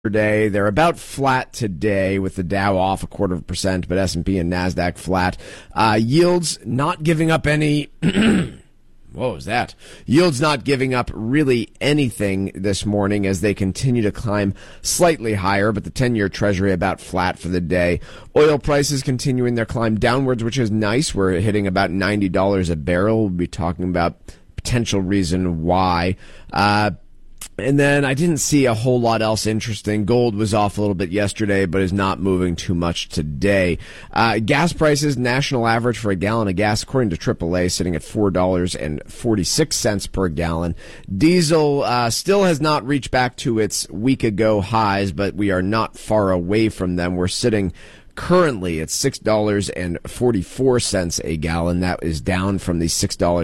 Day. They're about flat today with the Dow off 0.25%, but S&P and NASDAQ flat. Yields not giving up any... What was that? Yields not giving up really anything this morning as they continue to climb slightly higher, but the 10-year Treasury about flat for the day. Oil prices continuing their climb downwards, which is nice. We're hitting about $90 a barrel. We'll be talking about potential reason why. And then I didn't see a whole lot else interesting. Gold was off a little bit yesterday, but is not moving too much today. Gas prices, national average for a gallon of gas, according to AAA, sitting at $4.46 per gallon. Diesel still has not reached back to its week ago highs, but we are not far away from them. We're sitting currently at $6.44 a gallon. That is down from the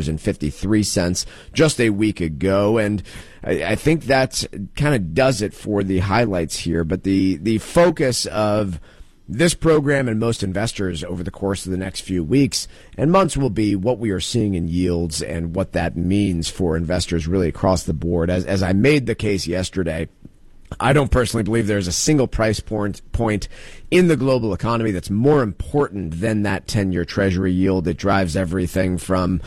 $6.53 just a week ago. And I think that kind of does it for the highlights here. But the focus of this program and most investors over the course of the next few weeks and months will be what we are seeing in yields and what that means for investors really across the board. As I made the case yesterday, I don't personally believe there's a single price point in the global economy that's more important than that 10-year Treasury yield that drives everything from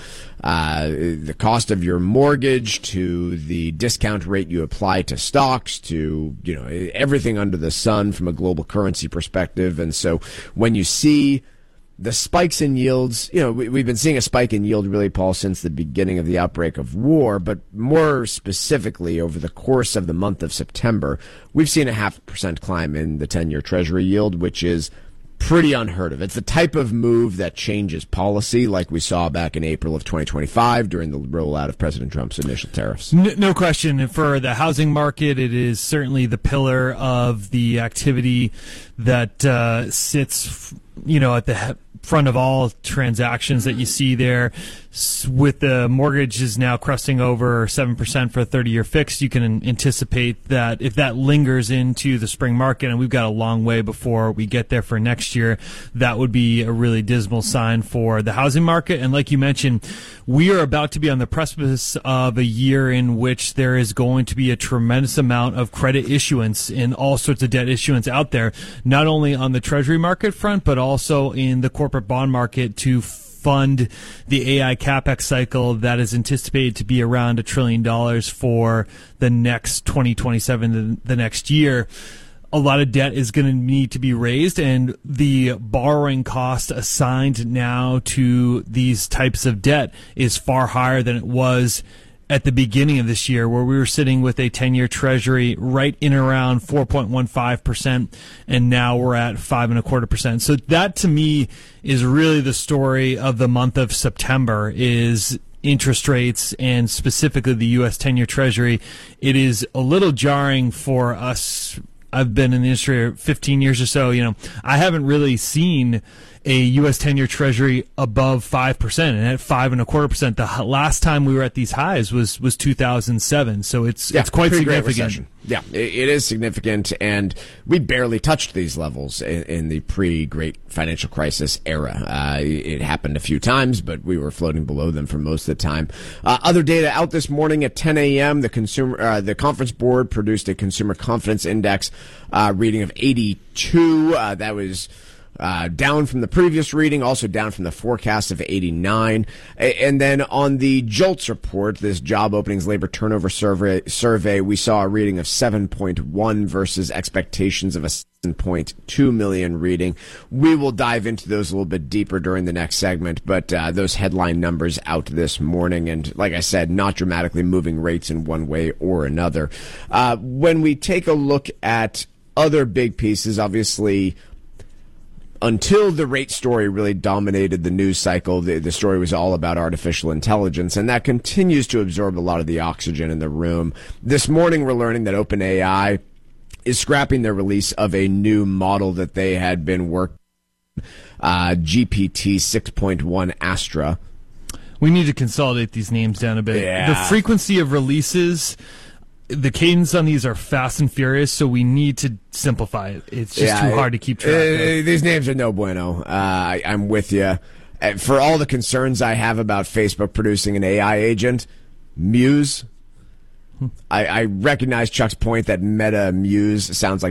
the cost of your mortgage to the discount rate you apply to stocks to, everything under the sun from a global currency perspective. And so when you see the spikes in yields, we've been seeing a spike in yield really, Paul, since the beginning of the outbreak of war, but more specifically over the course of the month of September, we've seen a 0.5% climb in the 10-year Treasury yield, which is pretty unheard of. It's the type of move that changes policy like we saw back in April of 2025 during the rollout of President Trump's initial tariffs. No question. For the housing market, it is certainly the pillar of the activity that sits, at the front of all transactions that you see there. With the mortgages now cresting over 7% for a 30-year fix, you can anticipate that if that lingers into the spring market, and we've got a long way before we get there for next year, that would be a really dismal sign for the housing market. And like you mentioned, we are about to be on the precipice of a year in which there is going to be a tremendous amount of credit issuance and all sorts of debt issuance out there, not only on the Treasury market front, but also in the corporate bond market to fund the AI CapEx cycle that is anticipated to be around $1 trillion for the next 2027, the next year. A lot of debt is going to need to be raised, and the borrowing cost assigned now to these types of debt is far higher than it was at the beginning of this year, where we were sitting with a 10-year Treasury right in around 4.15%, and now we're at 5.25%. So that, to me, is really the story of the month of September, is interest rates, and specifically the U.S. 10-year Treasury. It is a little jarring for us. I've been in the industry 15 years or so. I haven't really seen a U.S. 10-year Treasury above 5%, and at 5.25%. The last time we were at these highs was 2007. So it's quite significant. Recession. Yeah, it is significant, and we barely touched these levels in the pre-Great Financial Crisis era. It happened a few times, but we were floating below them for most of the time. Other data out this morning at 10 a.m. The Conference Board produced a Consumer Confidence Index reading of 82. That was down from the previous reading, also down from the forecast of 89. And then on the JOLTS report, this job openings labor turnover survey, we saw a reading of 7.1 versus expectations of a 7.2 million reading. We will dive into those a little bit deeper during the next segment, but those headline numbers out this morning, and like I said, not dramatically moving rates in one way or another. When we take a look at other big pieces, obviously, until the rate story really dominated the news cycle, the story was all about artificial intelligence, and that continues to absorb a lot of the oxygen in the room. This morning, we're learning that OpenAI is scrapping their release of a new model that they had been working on, GPT 6.1 Astra. We need to consolidate these names down a bit. Yeah. The frequency of releases, the cadence on these are fast and furious, so we need to simplify it. It's just too hard to keep track of. These names are no bueno. I'm with you. For all the concerns I have about Facebook producing an AI agent, Muse, I recognize Chuck's point that Meta Muse sounds like